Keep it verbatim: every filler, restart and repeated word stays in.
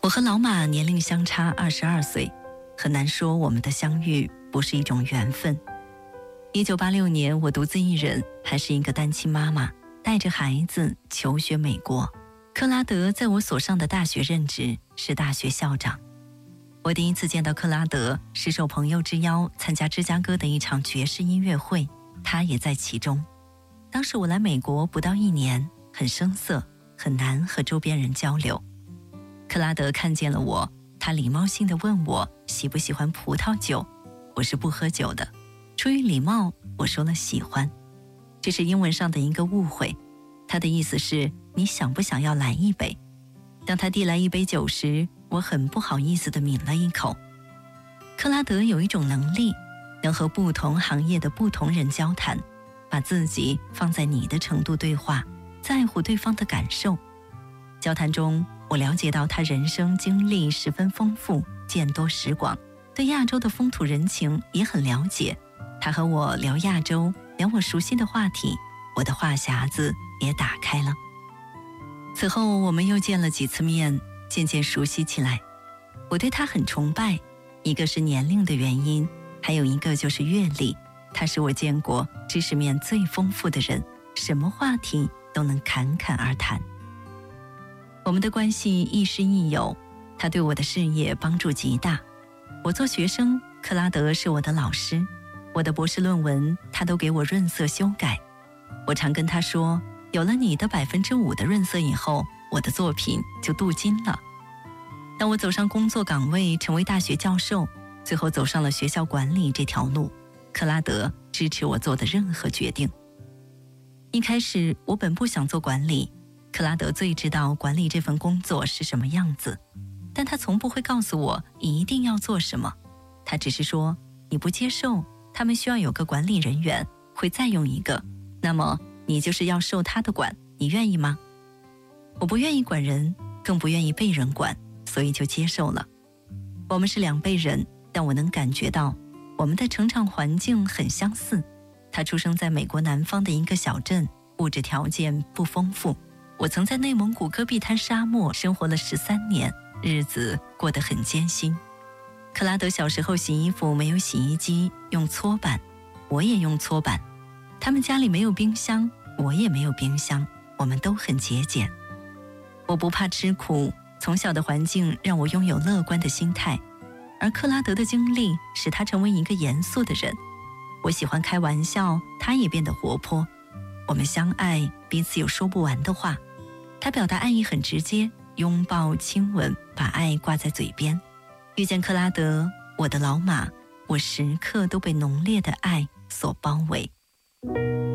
我和老马年龄相差二十二岁，很难说我们的相遇不是一种缘分。一九八六年，我独自一人，还是一个单亲妈妈，带着孩子求学美国。克拉德在我所上的大学任职，是大学校长。我第一次见到克拉德是受朋友之邀参加芝加哥的一场爵士音乐会，他也在其中。当时我来美国不到一年，很生涩，很难和周边人交流。克拉德看见了我，他礼貌性地问我喜不喜欢葡萄酒，我是不喝酒的。出于礼貌，我说了喜欢。这是英文上的一个误会，他的意思是你想不想要来一杯。当他递来一杯酒时，我很不好意思地抿了一口。克拉德有一种能力，能和不同行业的不同人交谈，把自己放在你的程度对话，在乎对方的感受。交谈中，我了解到他人生经历十分丰富，见多识广，对亚洲的风土人情也很了解。他和我聊亚洲，聊我熟悉的话题，我的话匣子也打开了。此后我们又见了几次面，渐渐熟悉起来。我对他很崇拜，一个是年龄的原因，还有一个就是阅历。他是我见过知识面最丰富的人，什么话题都能侃侃而谈。我们的关系亦师亦友，他对我的事业帮助极大。我做学生，克拉德是我的老师，我的博士论文他都给我润色修改。我常跟他说，有了你的百分之五的润色以后，我的作品就镀金了。当我走上工作岗位，成为大学教授，最后走上了学校管理这条路，克拉德支持我做的任何决定。一开始我本不想做管理，克拉德最知道管理这份工作是什么样子，但他从不会告诉我一定要做什么。他只是说，你不接受，他们需要有个管理人员，会再用一个，那么你就是要受他的管，你愿意吗？我不愿意管人，更不愿意被人管，所以就接受了。我们是两辈人，但我能感觉到我们的成长环境很相似。他出生在美国南方的一个小镇，物质条件不丰富。我曾在内蒙古戈壁滩沙漠生活了十三年，日子过得很艰辛。克拉德小时候洗衣服没有洗衣机，用搓板，我也用搓板。他们家里没有冰箱，我也没有冰箱，我们都很节俭。我不怕吃苦，从小的环境让我拥有乐观的心态，而克拉德的经历使他成为一个严肃的人。我喜欢开玩笑，他也变得活泼。我们相爱，彼此有说不完的话。他表达爱意很直接，拥抱亲吻，把爱挂在嘴边。遇见克拉德，我的老马，我时刻都被浓烈的爱所包围。